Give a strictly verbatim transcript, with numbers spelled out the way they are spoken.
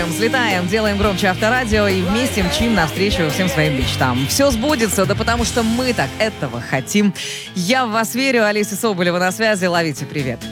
взлетаем, взлетаем, делаем громче Авторадио и вместе мчим навстречу всем своим мечтам. Все сбудется, да потому что мы так этого хотим. Я в вас верю. Олеся Соболева на связи. Ловите привет.